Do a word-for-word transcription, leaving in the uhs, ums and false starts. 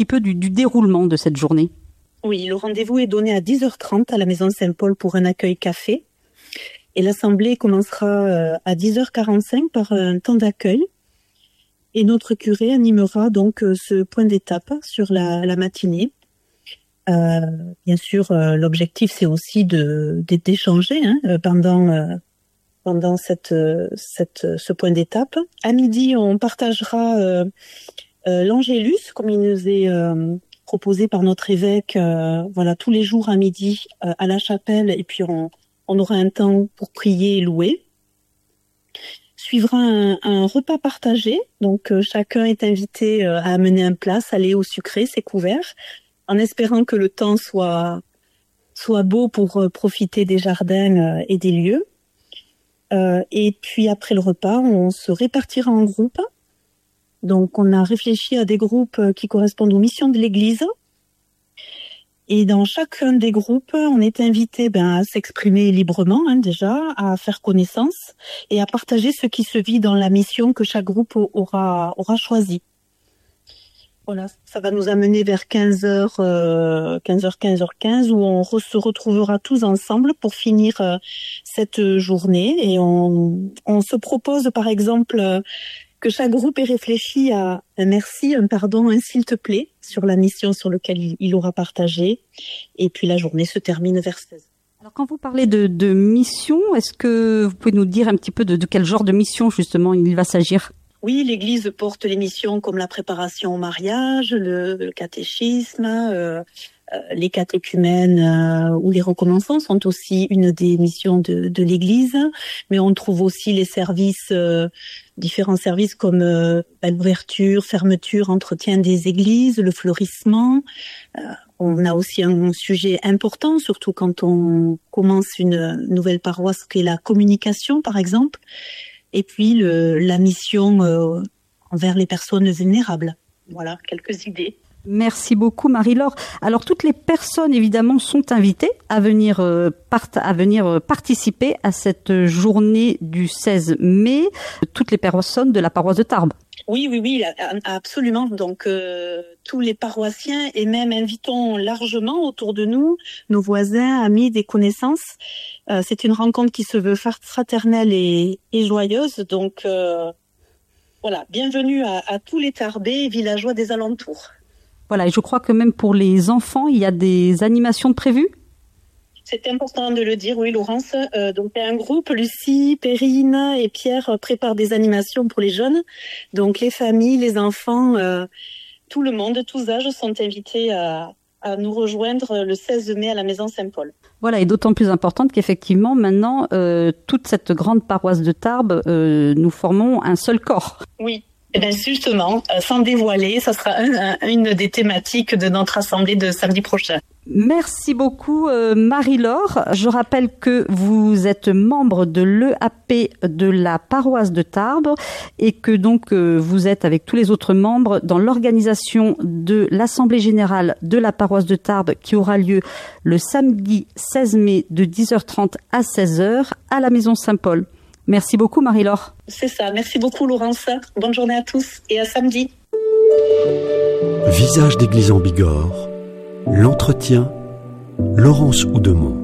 petit peu du, du déroulement de cette journée. Oui, le rendez-vous est donné à dix heures trente à la Maison Saint-Paul pour un accueil café. Et l'assemblée commencera à dix heures quarante-cinq par un temps d'accueil. Et notre curé animera donc ce point d'étape sur la, la matinée. Euh, bien sûr, euh, l'objectif c'est aussi de d'échanger hein, pendant euh, pendant cette cette ce point d'étape. À midi, on partagera euh, euh, l'Angélus comme il nous est euh, proposé par notre évêque. Euh, voilà, tous les jours à midi euh, à la chapelle, et puis on on aura un temps pour prier et louer. Suivra un, un repas partagé, donc euh, chacun est invité euh, à amener un plat salé ou sucré, c'est couvert, en espérant que le temps soit soit beau pour euh, profiter des jardins euh, et des lieux. Euh, et puis après le repas, on se répartira en groupes. Donc on a réfléchi à des groupes qui correspondent aux missions de l'Église. Et dans chacun des groupes, on est invité ben, à s'exprimer librement hein, déjà, à faire connaissance et à partager ce qui se vit dans la mission que chaque groupe aura aura choisi. Voilà, ça va nous amener vers quinze heures, euh, quinze heures, quinze heures quinze, où on re- se retrouvera tous ensemble pour finir euh, cette journée. Et on, on se propose, par exemple, euh, que chaque groupe ait réfléchi à un merci, un pardon, un s'il te plaît, sur la mission sur laquelle il, il aura partagé. Et puis la journée se termine vers seize. Alors quand vous parlez de, de mission, est-ce que vous pouvez nous dire un petit peu de, de quel genre de mission justement il va s'agir ? Oui, l'Église porte les missions comme la préparation au mariage, le, le catéchisme, euh, euh, les catéchumènes euh, ou les recommençants sont aussi une des missions de, de l'Église. Mais on trouve aussi les services, euh, différents services comme euh, l'ouverture, fermeture, entretien des églises, le fleurissement. Euh, on a aussi un sujet important, surtout quand on commence une nouvelle paroisse, qui est la communication, par exemple. Et puis le, la mission euh, envers les personnes vulnérables. Voilà, quelques idées. Merci beaucoup Marie-Laure. Alors toutes les personnes évidemment sont invitées à venir euh, part- à venir euh, participer à cette journée du seize mai. Toutes les personnes de la paroisse de Tarbes. Oui, oui, oui, absolument. Donc euh, tous les paroissiens et même invitons largement autour de nous nos voisins, amis, des connaissances. Euh, c'est une rencontre qui se veut fraternelle et, et joyeuse. Donc euh, voilà, bienvenue à, à tous les Tarbais et villageois des alentours. Voilà, et je crois que même pour les enfants, il y a des animations prévues. C'est important de le dire, oui, Laurence. Euh, donc, il y a un groupe, Lucie, Perrine et Pierre préparent des animations pour les jeunes. Donc, les familles, les enfants, euh, tout le monde, tous âges sont invités à, à nous rejoindre le seize mai à la Maison Saint-Paul. Voilà, et d'autant plus importante qu'effectivement, maintenant, euh, toute cette grande paroisse de Tarbes, euh, nous formons un seul corps. Oui. Eh bien, justement, euh, sans dévoiler, ça sera un, un, une des thématiques de notre assemblée de samedi prochain. Merci beaucoup euh, Marie-Laure. Je rappelle que vous êtes membre de l'E A P de la paroisse de Tarbes et que donc euh, vous êtes avec tous les autres membres dans l'organisation de l'Assemblée générale de la paroisse de Tarbes qui aura lieu le samedi seize mai de dix heures trente à seize heures à la Maison Saint-Paul. Merci beaucoup Marie-Laure. C'est ça, merci beaucoup Laurence. Bonne journée à tous et à samedi. Visage d'église en Bigorre, l'entretien, Laurence Oudemont.